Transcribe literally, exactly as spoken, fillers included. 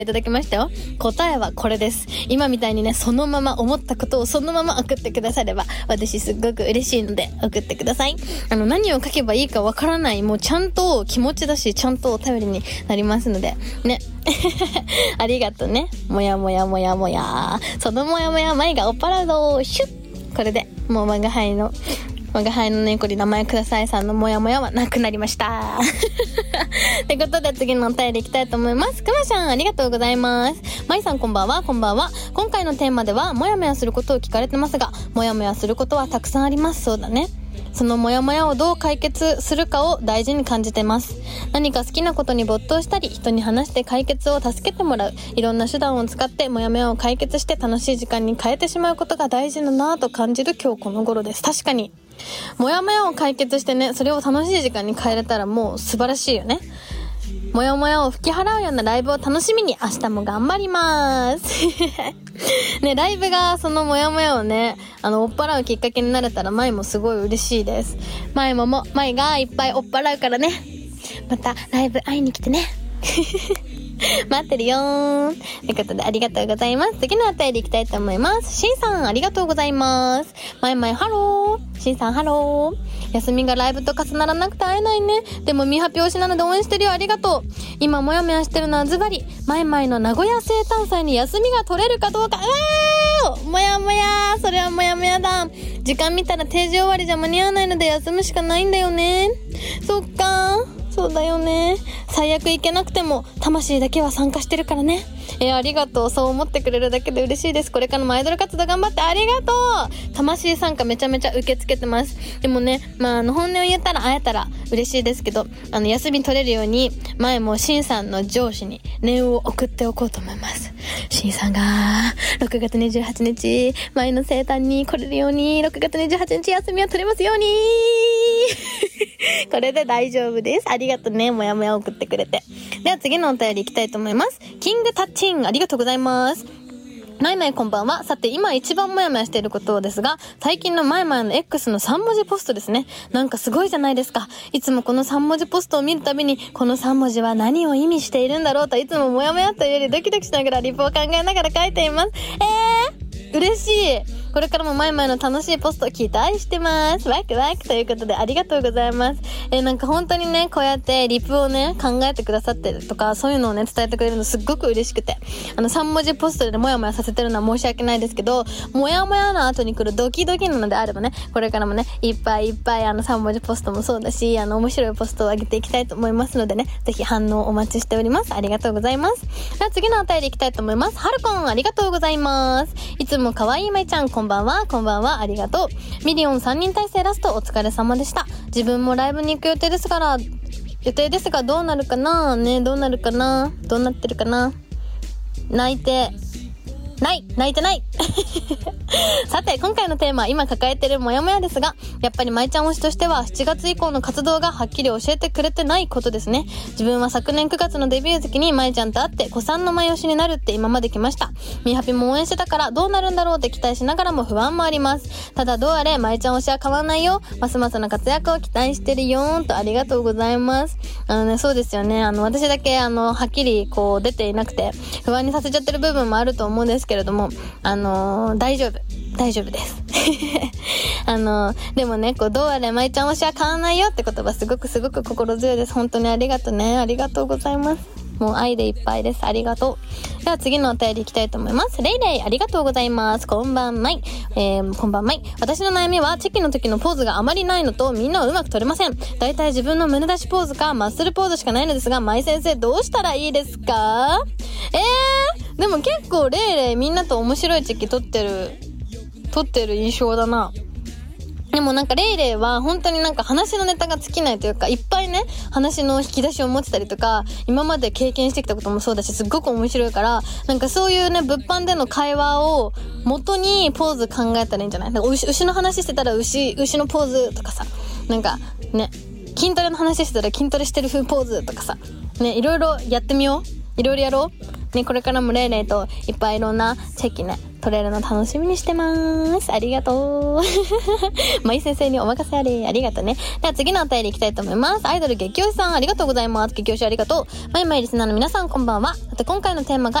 いただきましたよ。答えはこれです。今みたいにね、そのまま思ったことをそのまま送ってくだされば、私すっごく嬉しいので送ってください。あの、何を書けばいいかわからない、もうちゃんと気持ちだし、ちゃんとお便りになりますので、ね。ありがとうね。もやもやもやもや。そのもやもや前がおっぱらぞシュッ。これで、もう我が輩の、我が輩の猫に名前くださいさんのもやもやはなくなりました。ってことで次のお便りいきたいと思います。くまちゃんありがとうございます。まいさんこんばんは。こんばんは。今回のテーマではもやもやすることを聞かれてますが、もやもやすることはたくさんあります。そうだね。そのモヤモヤをどう解決するかを大事に感じてます。何か好きなことに没頭したり、人に話して解決を助けてもらう、いろんな手段を使ってモヤモヤを解決して楽しい時間に変えてしまうことが大事だなぁと感じる今日この頃です。確かにモヤモヤを解決してね、それを楽しい時間に変えれたらもう素晴らしいよね。もやもやを吹き払うようなライブを楽しみに明日も頑張りますね、ライブがそのもやもやをね、あの追っ払うきっかけになれたらマイもすごい嬉しいです。マイももマイがいっぱい追っ払うからね、またライブ会いに来てね待ってるよー。ということでありがとうございます。次のお便りいきたいと思います。しんさんありがとうございます。まいまいハロー。しんさんハロー。休みがライブと重ならなくて会えないね。でもミーハピ推しなので応援してるよ。ありがとう。今もやもやしてるのはズバリまいまいの名古屋生誕祭に休みが取れるかどうか。うわーもやもやそれはもやもやだ。時間見たら定時終わりじゃ間に合わないので休むしかないんだよね。そっかー、そうだよね。最悪行けなくても魂だけは参加してるからね。えー、ありがとう。そう思ってくれるだけで嬉しいです。これからもアイドル活動頑張って。ありがとう。魂参加めちゃめちゃ受け付けてます。でもね、まあ、あの本音を言ったら会えたら嬉しいですけど、あの休み取れるように前もシンさんの上司に念を送っておこうと思います。シンさんがろくがつにじゅうはちにち前の生誕に来れるように、ろくがつにじゅうはちにち休みを取れますようにこれで大丈夫です。ありがとうね、もやもや送ってくれて。では次のお便りいきたいと思います。キングタッチンありがとうございます。まいまいこんばんは。さて今一番もやもやしていることですが、最近のまいまいの X のさん文字ポストですね。なんかすごいじゃないですか。いつもこのさん文字ポストを見るたびに、このさん文字は何を意味しているんだろうといつももやもやというよりドキドキしながらリプを考えながら書いています。えー嬉しい。これからもまいまいの楽しいポストを期待してます。ワクワクということでありがとうございます。えー、なんか本当にね、こうやってリプをね、考えてくださってるとか、そういうのをね、伝えてくれるのすっごく嬉しくて。あのさん文字ポストでもやもやさせてるのは申し訳ないですけど、もやもやの後に来るドキドキなのであればね、これからもね、いっぱいいっぱいあのさん文字ポストもそうだし、あの面白いポストを上げていきたいと思いますのでね、ぜひ反応お待ちしております。ありがとうございます。では次のお便りいきたいと思います。はるこんありがとうございます。いつもかわいいまいちゃんこんばんは。こんばんは。ありがとう。ミリオンさんにん体制ラストお疲れ様でした。自分もライブに行く予定ですから予定ですがどうなるかなね、どうなるかな、どうなってるかな。泣いてない泣いてないさて今回のテーマは今抱えてるモヤモヤですが、やっぱりまいちゃん推しとしてはしちがつ以降の活動がはっきり教えてくれてないことですね。自分は昨年くがつのデビュー月にまいちゃんと会って子さんのまい推しになるって今まで来ました。ミーハピも応援してたからどうなるんだろうって期待しながらも不安もあります。ただどうあれまいちゃん推しは変わんないよ。ますますの活躍を期待してるよーんと。ありがとうございます。あのね、そうですよね。あの私だけあのはっきりこう出ていなくて不安にさせちゃってる部分もあると思うんですけれども、あのー、大丈夫大丈夫ですあのー、でもね、こうどうあれまいちゃん推しは変わんないよって言葉すごくすごく心強いです。本当にありがとうね。ありがとうございます。もう愛でいっぱいです。ありがとう。では次のお便りいきたいと思います。レイレイありがとうございます。こんばんまい、えー、こんばんまい。私の悩みはチェキの時のポーズがあまりないのとみんなはうまく取れません。だいたい自分の胸出しポーズかマッスルポーズしかないのですが、まい先生どうしたらいいですか？えー、でも結構レイレイみんなと面白いチェキ取ってる撮ってる印象だな。でもなんかレイレイは本当になんか話のネタが尽きないというか、いっぱいね話の引き出しを持ってたりとか、今まで経験してきたこともそうだしすっごく面白いから、なんかそういうね物販での会話を元にポーズ考えたらいいんじゃない？なんか 牛, 牛の話してたら牛牛のポーズとかさ、なんかね筋トレの話してたら筋トレしてる風ポーズとかさ、ねいろいろやってみよう。いろいろやろう。 ね、これからもレイレイといっぱいいろんなチェキね、取れるの楽しみにしてまーす。ありがとう。まい先生にお任せあれ。ありがとうね。では次のお便りいきたいと思います。アイドル激推しさん、ありがとうございます。激推しありがとう。まいまいリスナーの皆さん、こんばんは。さて今回のテーマが